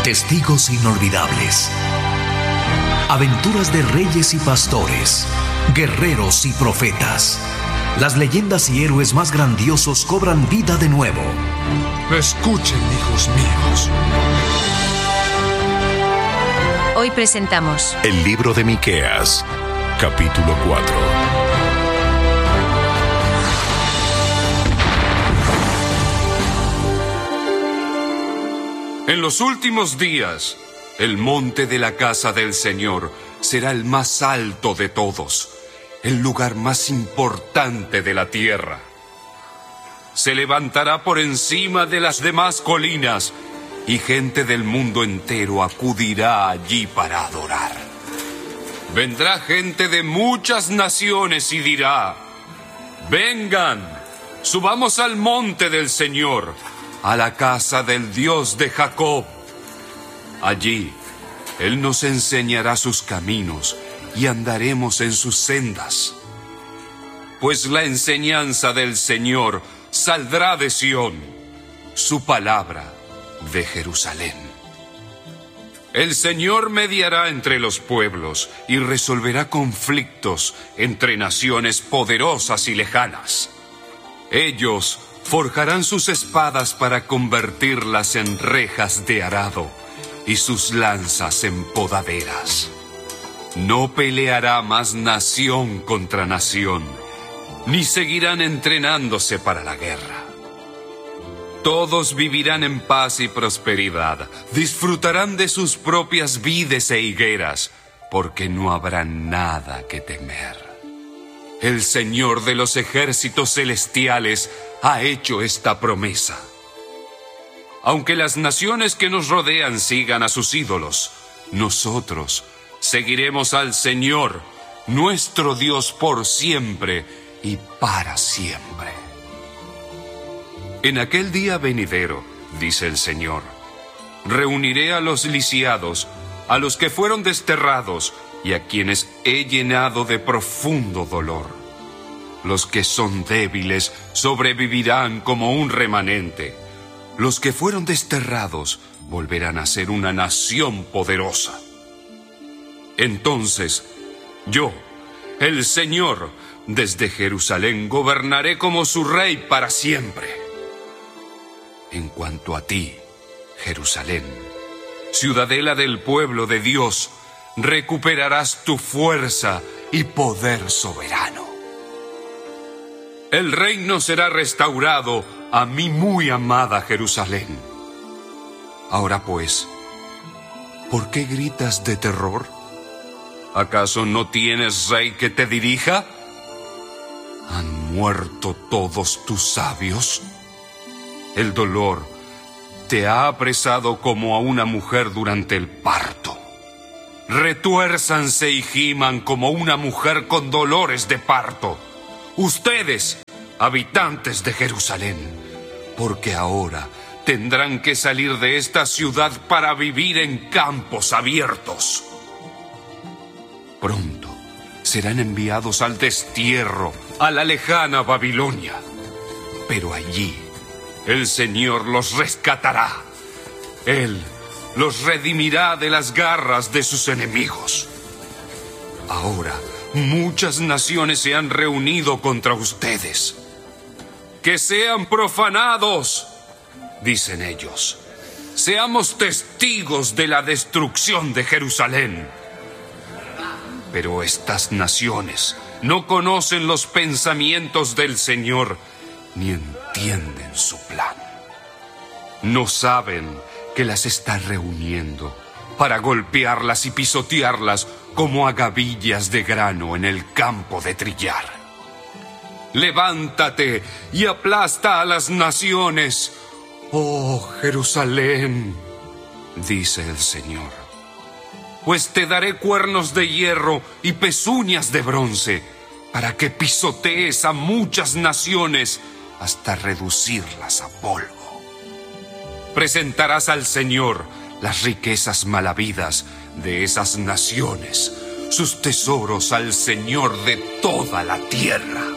Testigos inolvidables. Aventuras de reyes y pastores, guerreros y profetas. Las leyendas y héroes más grandiosos cobran vida de nuevo. Escuchen, hijos míos. Hoy presentamos El libro de Miqueas, capítulo 4. En los últimos días, el monte de la casa del Señor será el más alto de todos, el lugar más importante de la tierra. Se levantará por encima de las demás colinas y gente del mundo entero acudirá allí para adorar. Vendrá gente de muchas naciones y dirá: vengan, subamos al monte del Señor, a la casa del Dios de Jacob. Allí, Él nos enseñará sus caminos y andaremos en sus sendas. Pues la enseñanza del Señor saldrá de Sión, su palabra de Jerusalén. El Señor mediará entre los pueblos y resolverá conflictos entre naciones poderosas y lejanas. Ellos forjarán sus espadas para convertirlas en rejas de arado y sus lanzas en podaderas. No peleará más nación contra nación, ni seguirán entrenándose para la guerra. Todos vivirán en paz y prosperidad, disfrutarán de sus propias vides e higueras, porque no habrá nada que temer. El Señor de los ejércitos celestiales ha hecho esta promesa. Aunque las naciones que nos rodean sigan a sus ídolos, nosotros seguiremos al Señor, nuestro Dios, por siempre y para siempre. En aquel día venidero, dice el Señor, reuniré a los lisiados, a los que fueron desterrados y a quienes he llenado de profundo dolor. Los que son débiles sobrevivirán como un remanente. Los que fueron desterrados volverán a ser una nación poderosa. Entonces, yo, el Señor, desde Jerusalén gobernaré como su rey para siempre. En cuanto a ti, Jerusalén, ciudadela del pueblo de Dios, recuperarás tu fuerza y poder soberano. El reino será restaurado a mi muy amada Jerusalén. Ahora pues, ¿por qué gritas de terror? ¿Acaso no tienes rey que te dirija? ¿Han muerto todos tus sabios? El dolor te ha apresado como a una mujer durante el parto. Retuérzanse y giman como una mujer con dolores de parto. Ustedes, habitantes de Jerusalén, porque ahora tendrán que salir de esta ciudad para vivir en campos abiertos. Pronto serán enviados al destierro, a la lejana Babilonia. Pero allí el Señor los rescatará. Él los redimirá de las garras de sus enemigos. Ahora, muchas naciones se han reunido contra ustedes. ¡Que sean profanados!, dicen ellos. Seamos testigos de la destrucción de Jerusalén. Pero estas naciones no conocen los pensamientos del Señor, ni entienden su plan. No saben que las está reuniendo para golpearlas y pisotearlas como a gavillas de grano en el campo de trillar. Levántate y aplasta a las naciones, oh Jerusalén, dice el Señor, pues te daré cuernos de hierro y pezuñas de bronce, para que pisotees a muchas naciones hasta reducirlas a polvo. Presentarás al Señor las riquezas mal habidas de esas naciones, sus tesoros al Señor de toda la tierra.